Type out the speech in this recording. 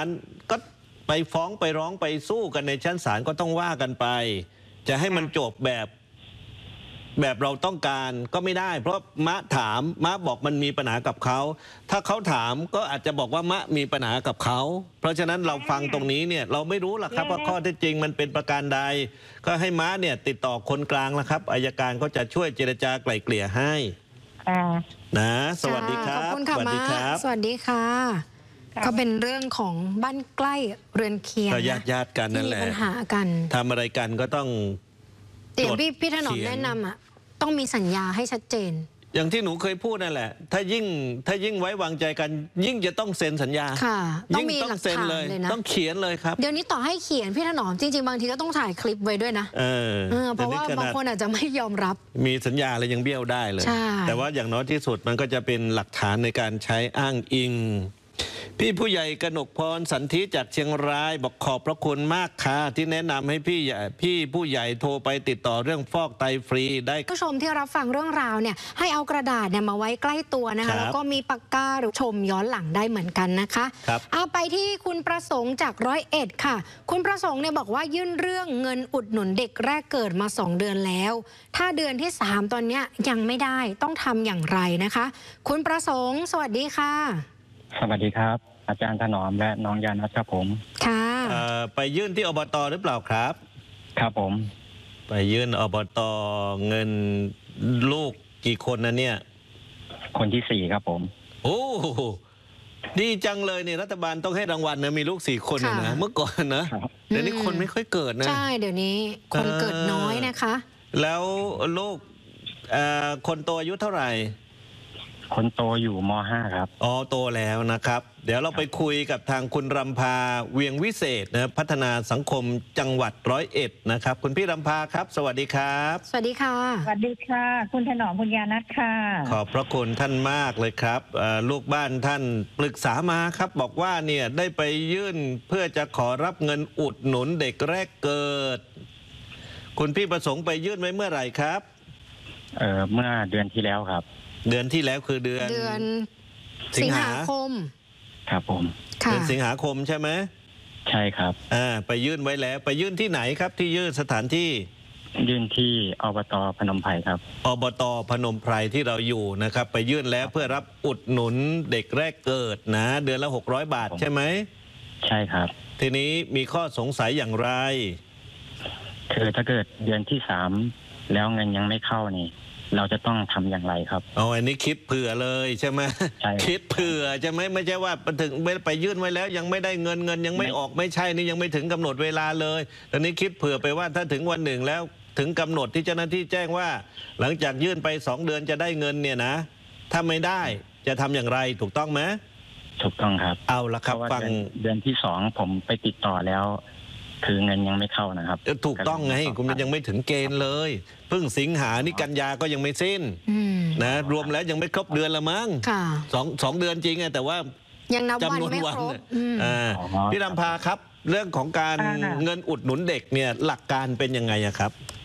ลก็ไปฟ้องไปร้องไปสู้กันในชั้นศาลก็ต้องว่ากันไปจะให้มันจบแบบเราต้องการก็ไม่ได้เพราะมะถามมะบอกมันมีปัญหากับเขาถ้าเขาถามก็อาจจะบอกว่ามะมีปัญหากับเขาเพราะฉะนั้นเราฟังตรงนี้เนี่ยเราไม่รู้หรอกครับว่าข้อเท็จจริงมันเป็นประการใดก็ให้มะเนี่ยติดต่อคนกลางแล้วครับอัยการก็จะช่วยเจรจาไกล่เกลี่ยให้นะสวัสดีครับขอบคุณค่ะมะสวัสดีค่ะก็เป็นเรื่องของบ้านใกล้เรือนเคียงก็ญาติกันนั่นแหละมีปัญหากันทำอะไรกันก็ต้องแต่พี่ถนอมแนะนำต้องมีสัญญาให้ชัดเจนอย่างที่หนูเคยพูดนั่นแหละถ้ายิ่งไว้วางใจกันยิ่งจะต้องเซ็นสัญญาค่ะต้องมีหลักฐานเลยนะต้องเขียนเลยครับเดี๋ยวนี้ต่อให้เขียนพี่ถนอมจริงๆบางทีก็ต้องถ่ายคลิปไว้ด้วยนะเพราะว่าบางคนอาจจะไม่ยอมรับมีสัญญาอะไรยังเบี้ยวได้เลยแต่ว่าอย่างน้อยที่สุดมันก็จะเป็นหลักฐานในการใช้อ้างอิงพี่ผู้ใหญ่กนกพรสันธิจากเชียงรายบอกขอบพระคุณมากค่ะที่แนะนำให้พี่ผู้ใหญ่โทรไปติดต่อเรื่องฟอกไตฟรีได้ผู้ชมที่รับฟังเรื่องราวเนี่ยให้เอากระดาษเนี่ยมาไว้ใกล้ตัวนะคะแล้วก็มีปากกาหรือชมย้อนหลังได้เหมือนกันนะคะเอาไปที่คุณประสงค์จาก101ค่ะคุณประสงค์เนี่ยบอกว่ายื่นเรื่องเงินอุดหนุนเด็กแรกเกิดมา2 เดือนแล้วถ้าเดือนที่3ตอนนี้ยังไม่ได้ต้องทำอย่างไรนะคะคุณประสงค์สวัสดีค่ะสวัสดีครับอาจารย์ถนอมและน้องยานัทครับผมค่ะไปยื่นที่อบตหรือเปล่าครับครับผมไปยื่นอบตเงินลูกกี่คนนะเนี่ยคนที่4ครับผมโอ้ดีจังเลยเนี่ยรัฐบาลต้องให้รางวัลนะมีลูก4 คนนะเมื่อก่อนนะเดี๋ยวนี้คนไม่ค่อยเกิดนะใช่เดี๋ยวนี้คนเกิดน้อยนะคะแล้วลูกคนโตอายุเท่าไหร่คนโตอยู่ม.5 ครับอ๋อโตแล้วนะครับเดี๋ยวเราไปคุยกับทางคุณรำพาเวียงวิเศษนะพัฒนาสังคมจังหวัด101นะครับคุณพี่รำพาครับสวัสดีครับสวัสดีค่ะสวัสดีค่ะคุณถนอมคุณยานัทค่ะขอบพระคุณท่านมากเลยครับลูกบ้านท่านปรึกษามาครับบอกว่าเนี่ยได้ไปยื่นเพื่อจะขอรับเงินอุดหนุนเด็กแรกเกิดคุณพี่ประสงค์ไปยื่นไว้เมื่อไหร่ครับเมื่อเดือนที่แล้วครับเดือนที่แล้วคือเดือนสิงหาคมครับผมเดือนสิงหาคมใช่ไหมใช่ครับไปยื่นไว้แล้วไปยื่นที่ไหนครับที่ยื่นสถานที่ยื่นที่อบต.พนมไพรครับอบต.พนมไพรที่เราอยู่นะครับไปยื่นแล้วเพื่อรับอุดหนุนเด็กแรกเกิดนะเดือนละ600 บาทใช่ไหมใช่ครับทีนี้มีข้อสงสัยอย่างไรคือถ้าเกิดเดือนที่3แล้วเงินยังไม่เข้านี่เราจะต้องทำอย่างไรครับอันนี้คิดเผื่อเลยใช่ไหมคิดเผื่อใช่ไหมไม่ใช่ว่าถึงไปยื่นไว้แล้วยังไม่ได้เงินยังไม่ออกไม่ใช่นี่ยังไม่ถึงกำหนดเวลาเลยตอนนี้คิดเผื่อไปว่าถ้าถึงวันหนึ่งแล้วถึงกำหนดที่เจ้าหน้าที่แจ้งว่าหลังจากยื่นไป2 เดือนจะได้เงินเนี่ยนะถ้าไม่ได้จะทำอย่างไรถูกต้องไหมถูกต้องครับเอาละครับฟังเดือนที่2ผมไปติดต่อแล้วคือเงินยังไม่เข้านะครับถูกต้องไงคุณยังไม่ถึงเกณฑ์เลยเพิ่งสิงหานี่กันยาก็ยังไม่สิ้นนะรวมแล้วยังไม่ครบเดือนละมั้งสองเดือนจริงไงแต่ว่ายังนับวันไม่ครบพี่รำพาครับเรื่องของการเงินอุดหนุนเด็กเนี่ยหลักการเป็นยังไงครับ